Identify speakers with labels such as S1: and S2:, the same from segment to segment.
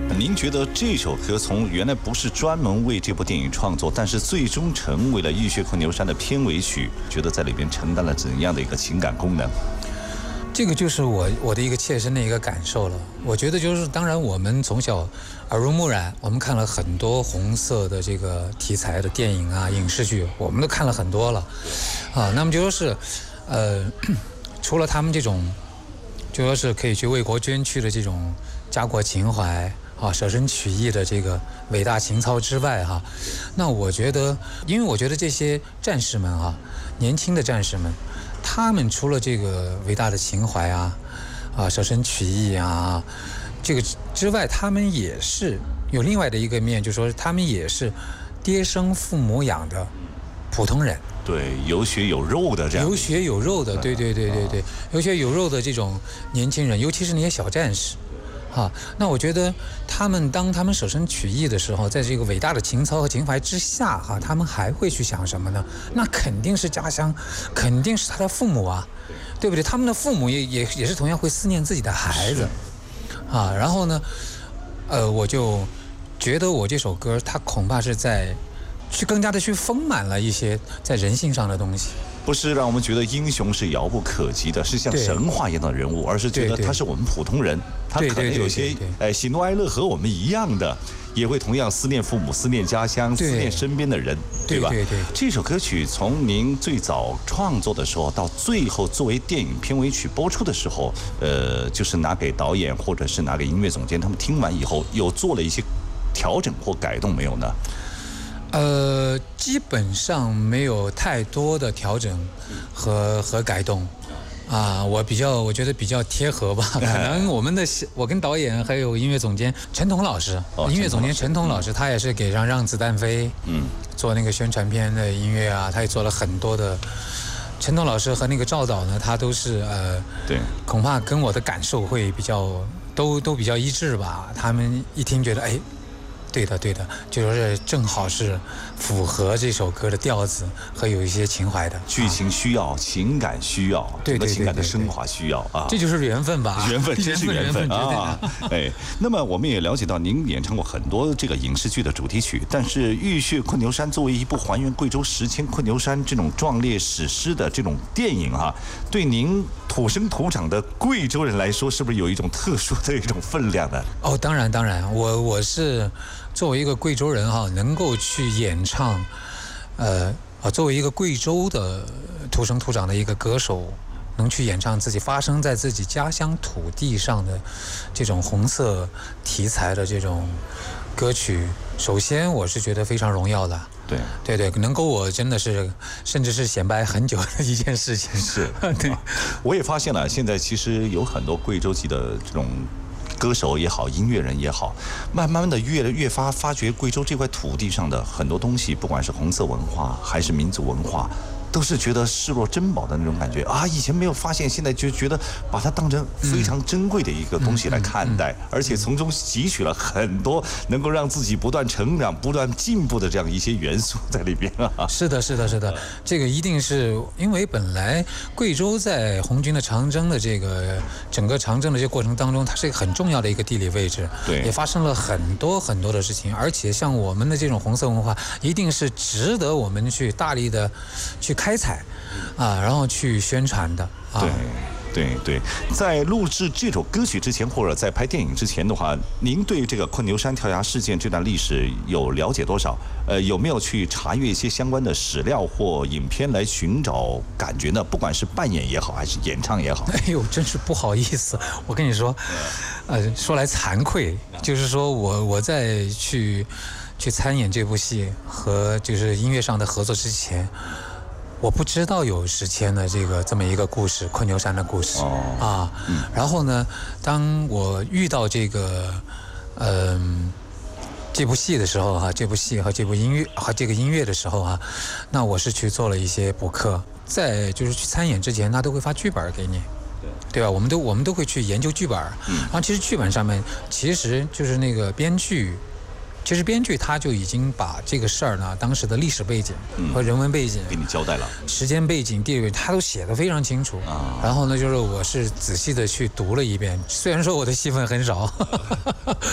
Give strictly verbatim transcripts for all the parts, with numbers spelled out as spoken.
S1: 您觉得这首歌从原来不是专门为这部电影创作，但是最终成为了《浴血困牛山》的片尾曲，觉得在里边承担了怎样的一个情感功能？
S2: 这个就是我我的一个切身的一个感受了。我觉得就是，当然我们从小耳濡目染，我们看了很多红色的这个题材的电影啊、影视剧，我们都看了很多了，啊，那么就说是，呃，除了他们这种，就说是可以去为国捐躯的这种家国情怀啊、舍身取义的这个伟大情操之外哈，那我觉得，因为我觉得这些战士们啊，年轻的战士们。他们除了这个伟大的情怀啊，啊舍身取义啊，这个之外，他们也是有另外的一个面，就是说他们也是爹生父母养的普通人。
S1: 对，有血有肉的这样。
S2: 有血有肉的，对对对对对，有血有肉的这种年轻人，尤其是那些小战士。啊，那我觉得他们当他们舍身取义的时候，在这个伟大的情操和情怀之下，哈、啊，他们还会去想什么呢？那肯定是家乡，肯定是他的父母啊，对不对？他们的父母也也也是同样会思念自己的孩子，啊，然后呢，呃，我就觉得我这首歌，它恐怕是在去更加的去丰满了一些在人性上的东西。
S1: 不是让我们觉得英雄是遥不可及的，是像神话一样的人物，而是觉得他是我们普通人，他可能有些哎喜怒哀乐和我们一样的，也会同样思念父母、思念家乡、思念身边的人，对吧？
S2: 对对对。
S1: 这首歌曲从您最早创作的时候到最后作为电影片尾曲播出的时候，呃，就是拿给导演或者是拿给音乐总监，他们听完以后有做了一些调整或改动没有呢？
S2: 呃，基本上没有太多的调整和和改动，啊，我比较我觉得比较贴合吧。可能我们的我跟导演还有音乐总监陈彤老师，哦、音乐总监陈彤老师，他也是给上《让子弹飞》嗯做那个宣传片的音乐啊，他也做了很多的。陈彤老师和那个赵导呢，他都是呃，对，恐怕跟我的感受会比较都都比较一致吧。他们一听觉得哎。对的，对的，就是正好是符合这首歌的调子和有一些情怀的。
S1: 剧情需要，啊、情感需要，
S2: 对对对，
S1: 情感的升华需要啊，
S2: 这就是缘分吧？
S1: 缘分真是缘分啊！哎，那么我们也了解到，您演唱过很多这个影视剧的主题曲，但是《浴血困牛山》作为一部还原贵州石阡困牛山这种壮烈史诗的这种电影啊，对您土生土长的贵州人来说，是不是有一种特殊的一种分量呢？
S2: 哦，当然，当然，我我是。作为一个贵州人哈，能够去演唱，呃啊，作为一个贵州的土生土长的一个歌手，能去演唱自己发生在自己家乡土地上的这种红色题材的这种歌曲，首先我是觉得非常荣耀的。
S1: 对
S2: 对对，能够我真的是，甚至是显摆很久的一件事情。
S1: 是，对，我也发现了，现在其实有很多贵州籍的这种。歌手也好，音乐人也好，慢慢的越越发发掘贵州这块土地上的很多东西，不管是红色文化还是民族文化，都是觉得视若珍宝的那种感觉啊！以前没有发现，现在就觉得把它当成非常珍贵的一个东西来看待，嗯嗯嗯、而且从中汲取了很多能够让自己不断成长、不断进步的这样一些元素在里边啊！
S2: 是的，是的，是的，这个一定是因为本来贵州在红军的长征的这个整个长征的这个过程当中，它是一个很重要的一个地理位置，
S1: 对，
S2: 也发生了很多很多的事情，而且像我们的这种红色文化，一定是值得我们去大力的去开采啊，然后去宣传的啊。
S1: 对对对，在录制这首歌曲之前，或者在拍电影之前的话，您对这个困牛山跳崖事件这段历史有了解多少？呃，有没有去查阅一些相关的史料或影片来寻找感觉呢？不管是扮演也好，还是演唱也好。
S2: 哎呦，真是不好意思，我跟你说，呃，说来惭愧，就是说我我在去去参演这部戏和就是音乐上的合作之前。我不知道有石阡的这个这么一个故事，困牛山的故事、哦、啊、嗯。然后呢，当我遇到这个，嗯、呃，这部戏的时候哈、啊，这部戏和这部音乐和这个音乐的时候啊，那我是去做了一些补课，在就是去参演之前，他都会发剧本给你。对吧？我们都我们都会去研究剧本，嗯、然后其实剧本上面其实就是那个编剧。其实编剧他就已经把这个事儿呢，当时的历史背景和人文背景、
S1: 嗯、给你交代了，
S2: 时间背景、地理背景，他都写得非常清楚。啊、然后呢，就是我是仔细的去读了一遍，虽然说我的戏份很少，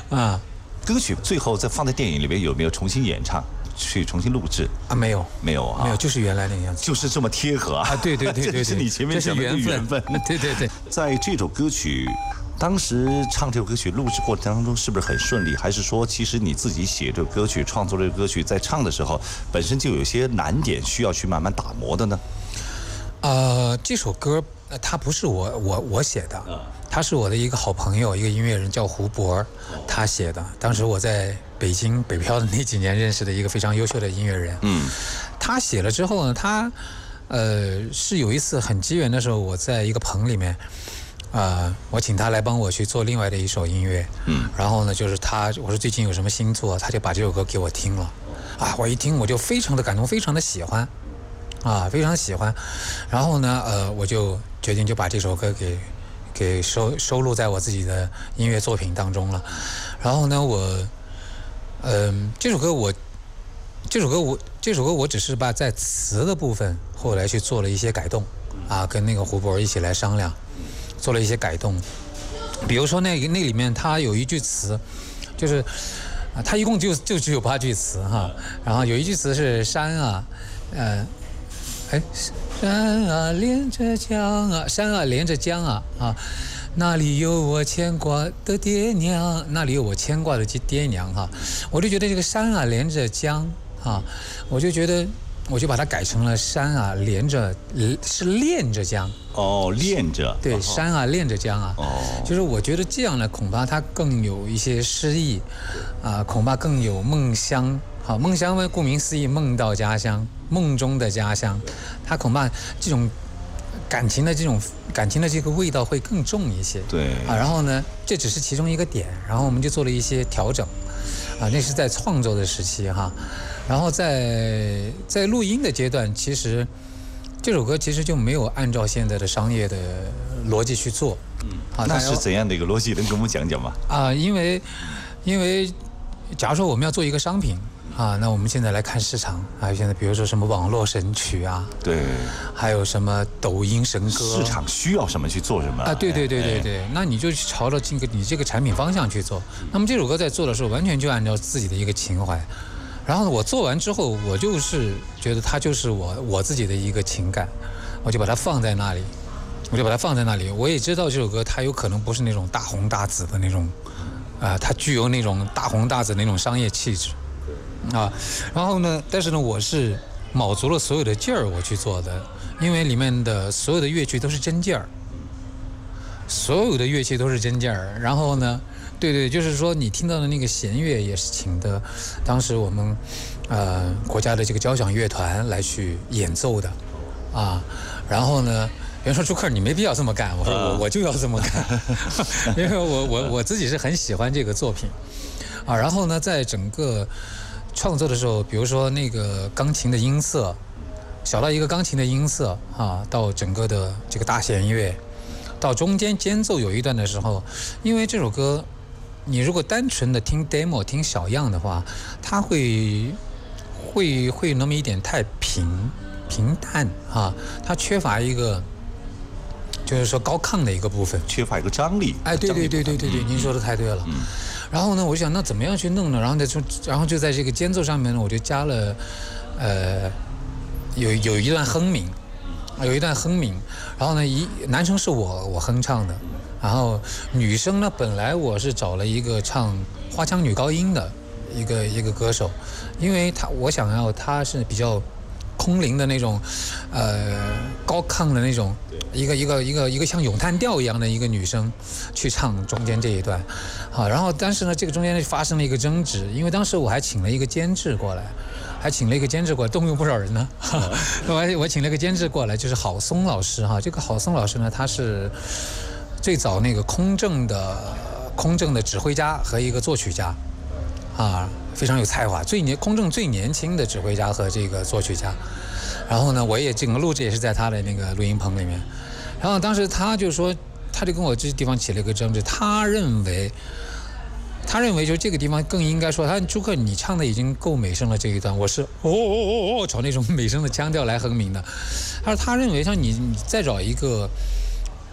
S2: 啊。
S1: 歌曲最后再放在电影里面有没有重新演唱？去重新录制
S2: 啊？没有，
S1: 没有啊，
S2: 没有，就是原来那个样子，
S1: 就是这么贴合啊！
S2: 啊，对对对对对，
S1: 这是你前面讲的缘分，
S2: 对对对。
S1: 在这首歌曲，当时唱这首歌曲录制过程当中，是不是很顺利？还是说，其实你自己写这个歌曲、创作这个歌曲，在唱的时候，本身就有些难点需要去慢慢打磨的呢？
S2: 呃，这首歌它不是我我我写的，他是我的一个好朋友，一个音乐人叫胡博，他写的。当时我在北京北漂的那几年认识的一个非常优秀的音乐人。嗯，他写了之后呢，他呃是有一次很机缘的时候，我在一个棚里面，呃，我请他来帮我去做另外的一首音乐。嗯，然后呢，就是他我说最近有什么新作，他就把这首歌给我听了。啊，我一听我就非常的感动，非常的喜欢。啊，非常喜欢，然后呢，呃，我就决定就把这首歌给给收收录在我自己的音乐作品当中了。然后呢，我，嗯、呃，这首歌我，这首歌我这首歌我只是把在词的部分后来去做了一些改动，啊，跟那个胡博一起来商量，做了一些改动。比如说那那里面它有一句词，就是，啊，它一共就就只有八句词哈，然后有一句词是山啊，呃。哎，山啊连着江啊，山啊连着江啊啊，那里有我牵挂的爹娘，那里有我牵挂的爹娘哈、啊，我就觉得这个山啊连着江啊，我就觉得我就把它改成了山啊连着是恋着江。
S1: 哦，恋着。
S2: 对，
S1: 哦、
S2: 山啊恋着江啊。哦。就是我觉得这样呢，恐怕它更有一些诗意，啊，恐怕更有梦乡。好，梦乡呢，顾名思义，梦到家乡，梦中的家乡，它恐怕这种感情的这种感情的这个味道会更重一些。
S1: 对。
S2: 啊，然后呢，这只是其中一个点，然后我们就做了一些调整，啊，那是在创作的时期哈，然后在在录音的阶段，其实这首歌其实就没有按照现在的商业的逻辑去做。
S1: 嗯。啊，那是怎样的一个逻辑？能跟我们讲讲吗？
S2: 啊，因为因为假如说我们要做一个商品。啊，那我们现在来看市场啊，现在比如说什么网络神曲啊，
S1: 对，
S2: 还有什么抖音神歌，
S1: 市场需要什么去做什么
S2: 啊？对对对对对，哎、那你就去朝着这个你这个产品方向去做。那么这首歌在做的时候，完全就按照自己的一个情怀。然后呢，我做完之后，我就是觉得它就是我我自己的一个情感，我就把它放在那里，我就把它放在那里。我也知道这首歌它有可能不是那种大红大紫的那种，啊、呃，它具有那种大红大紫的那种商业气质。啊，然后呢？但是呢，我是卯足了所有的劲儿我去做的，因为里面的所有的乐器都是真件儿，所有的乐器都是真件儿。然后呢，对对，就是说你听到的那个弦乐也是请的，当时我们呃国家的这个交响乐团来去演奏的，啊，然后呢。有人说朱克你没必要这么干，我说我我就要这么干，因为我我我自己是很喜欢这个作品，啊，然后呢，在整个创作的时候，比如说那个钢琴的音色，小到一个钢琴的音色啊，到整个的这个大弦乐，到中间间奏有一段的时候，因为这首歌，你如果单纯的听 demo 听小样的话，它会会会那么一点太平平淡啊，它缺乏一个。就是说高亢的一个部分，
S1: 缺乏一个张力。
S2: 哎，对对对对对对，您说的太对了。嗯。然后呢，我想那怎么样去弄呢？然后呢，就然后就在这个间奏上面呢，我就加了，呃，有有一段哼鸣，有一段哼鸣。然后呢，一男生是我我哼唱的，然后女生呢，本来我是找了一个唱花腔女高音的一个一个歌手，因为她我想要她是比较。空灵的那种，呃，高亢的那种，一个一个一个一个像咏叹调一样的一个女生，去唱中间这一段，好，然后但是呢，这个中间发生了一个争执，因为当时我还请了一个监制过来，还请了一个监制过来，动用不少人呢，我还我请了一个监制过来，就是郝松老师哈，这个郝松老师呢，他是最早那个空政的空政的指挥家和一个作曲家，啊。非常有才华，最年空政最年轻的指挥家和这个作曲家，然后呢，我也整个录制也是在他的那个录音棚里面，然后当时他就说，他就跟我这地方起了一个争执，他认为，他认为就这个地方更应该说，他说朱克你唱的已经够美声了这一段，我是哦哦哦哦朝那种美声的腔调来哼鸣的，他说他认为像你你再找一个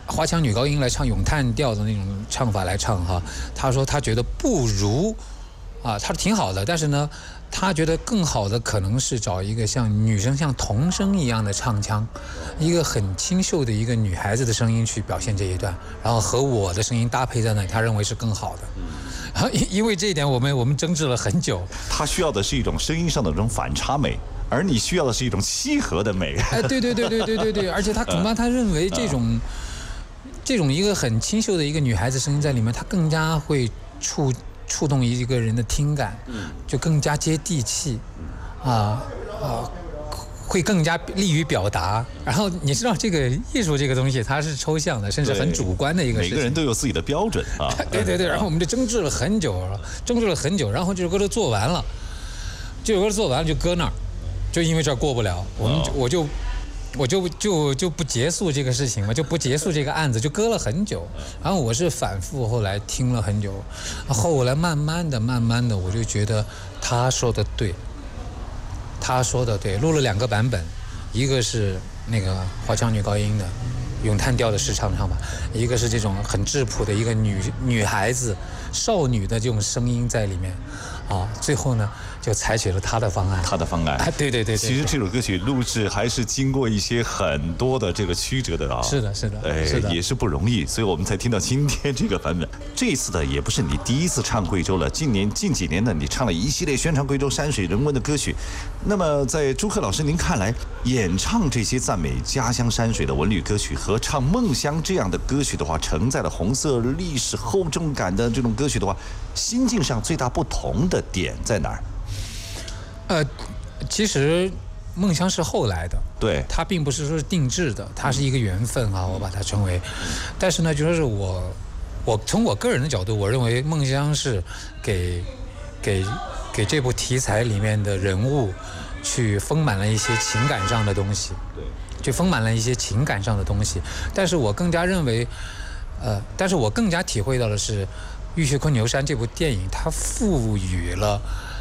S2: 花腔女高音来唱咏叹调的那种唱法来唱哈，他说他觉得不如啊，他说挺好的，但是呢，他觉得更好的可能是找一个像女生像童声一样的唱腔，一个很清秀的一个女孩子的声音去表现这一段，然后和我的声音搭配在那里，他认为是更好的。然后因因为这一点，我们我们争执了很久。
S1: 他需要的是一种声音上的这种反差美。而你需要的是一种契合的美。
S2: 哎，对对对对对对对，而且他恐怕他认为这种，这种一个很清秀的一个女孩子声音在里面，她更加会触触动一个人的听感，就更加接地气，啊啊，会更加利于表达。然后你知道这个艺术这个东西，它是抽象的，甚至很主观的一个事情。
S1: 每个人都有自己的标准啊。
S2: 对对对，然后我们就争执了很久了，争执了很久，然后这首歌都做完了，这首歌做完了就搁那儿。就因为这儿过不了，我们我就我就就就不结束这个事情嘛，就不结束这个案子，就搁了很久。然后我是反复后来听了很久，后来慢慢的、慢慢的，我就觉得他说的对，他说的对。录了两个版本，一个是那个花腔女高音的咏叹调的试唱唱法，一个是这种很质朴的一个女女孩子、少女的这种声音在里面。啊，最后呢，就采取了他的方案。
S1: 他的方案，
S2: 啊、对, 对对对。
S1: 其实这首歌曲录制还是经过一些很多的这个曲折的啊。
S2: 是的，是的，
S1: 哎，
S2: 是的，
S1: 也是不容易，所以我们才听到今天这个版本。这一次的也不是你第一次唱贵州了，近年近几年呢，你唱了一系列宣传贵州山水人文的歌曲。那么，在朱克老师您看来，演唱这些赞美家乡山水的文旅歌曲和唱《梦乡》这样的歌曲的话，承载了红色历史厚重感的这种歌曲的话，心境上最大不同的点在哪儿？
S2: 呃，其实梦乡是后来的，
S1: 对，
S2: 它并不是说是定制的，它是一个缘分啊，我把它称为。但是呢，就说是我，我从我个人的角度，我认为梦乡是给给给这部题材里面的人物去丰满了一些情感上的东西，
S1: 对，
S2: 就丰满了一些情感上的东西。但是我更加认为，呃，但是我更加体会到的是。《浴血昆牛山》这部电影，它赋予了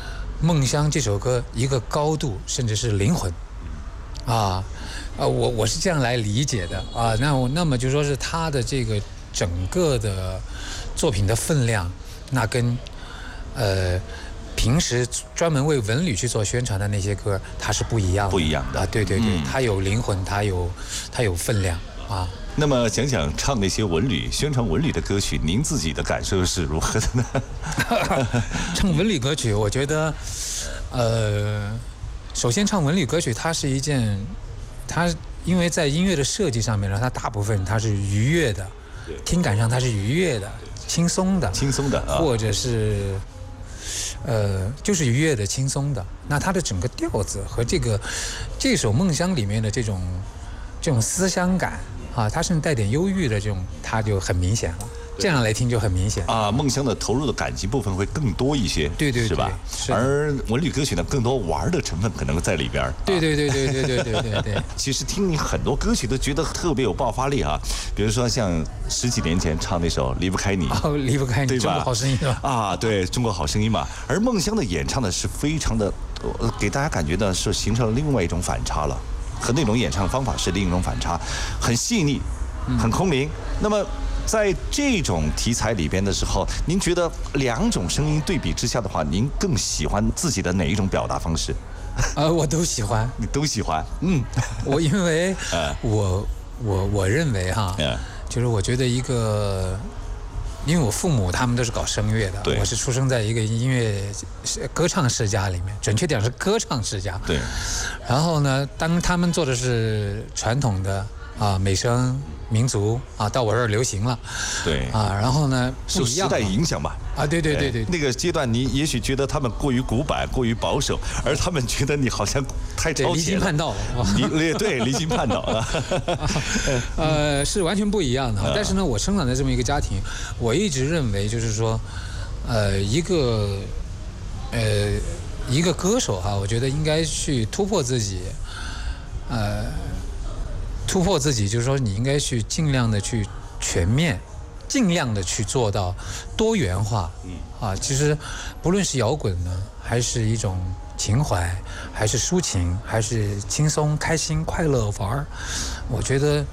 S2: 《梦乡》这首歌一个高度，甚至是灵魂，啊，呃，我我是这样来理解的啊。那我那么就说是它的这个整个的作品的分量，那跟呃平时专门为文旅去做宣传的那些歌，它是不一样的，
S1: 不一样的
S2: 啊。对对对，
S1: 嗯、
S2: 它有灵魂，它有它有分量啊。
S1: 那么讲讲唱那些文旅、宣传文旅的歌曲，您自己的感受是如何的呢？
S2: 唱文旅歌曲，我觉得，呃，首先唱文旅歌曲，它是一件，它因为在音乐的设计上面呢，它大部分它是愉悦的，听感上它是愉悦的、轻松的、
S1: 轻松的，啊、
S2: 或者是，呃，就是愉悦的、轻松的。那它的整个调子和这个这首《梦乡》里面的这种这种思乡感。啊，它甚至带点忧郁的这种，它就很明显了。这样来听就很明显
S1: 啊。梦乡的投入的感情部分会更多一些，
S2: 对对对，
S1: 是吧？
S2: 是
S1: 而文旅歌曲呢，更多玩的成分可能在里边。
S2: 对对对对对对对对对。
S1: 其实听你很多歌曲都觉得特别有爆发力啊，比如说像十几年前唱那首《离不开你》，
S2: 哦，离不开你，
S1: 对吧？
S2: 中国好声音嘛。
S1: 啊，对，中国好声音嘛。而梦乡的演唱呢，是非常的，呃，给大家感觉呢是形成了另外一种反差了，和那种演唱方法是另一种反差，很细腻。很空灵。那么，在这种题材里边的时候，您觉得两种声音对比之下的话，您更喜欢自己的哪一种表达方式？
S2: 呃，我都喜欢，
S1: 你都喜欢。嗯，
S2: 我因为我我我认为哈，就是我觉得一个，因为我父母他们都是搞声乐的，我是出生在一个音乐歌唱世家里面，准确点是歌唱世家。
S1: 对。
S2: 然后呢，当他们做的是传统的啊美声。民族啊，到我这儿流行了，
S1: 对
S2: 啊，然后呢，
S1: 受时代影响吧，
S2: 啊，对对对对，
S1: 那个阶段你也许觉得他们过于古板、过于保守，而他们觉得你好像太超前了，
S2: 离经叛道了，
S1: 离对离经叛道了，
S2: 呃，是完全不一样的。但是呢，我生长在这么一个家庭，我一直认为就是说，呃，一个呃一个歌手哈，我觉得应该去突破自己，呃。突破自己，就是说你应该去尽量的去全面，尽量的去做到多元化。啊，其实不论是摇滚呢，还是一种情怀，还是抒情，还是轻松、开心、快乐玩，我觉得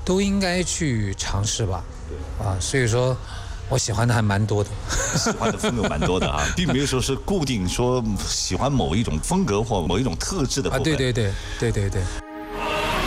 S2: 都应该去尝试吧。啊，所以说。我喜欢的还蛮多的，
S1: 喜欢的风格蛮多的啊，并没有说是固定说喜欢某一种风格或某一种特质的部分。
S2: 啊，对对对对对对。